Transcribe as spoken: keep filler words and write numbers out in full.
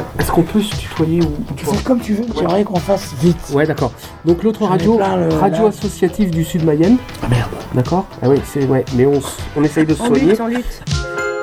est-ce qu'on peut se tutoyer ou, ou Tu fais comme tu veux, j'aimerais qu'on fasse vite. Ouais, d'accord. Donc l'autre J'en ai radio, plein, le- radio là. associative du Sud Mayenne. Ah merde. D'accord. Ah oui, c'est ouais, mais on, s- on essaye de se On soigner. lutte, on lutte.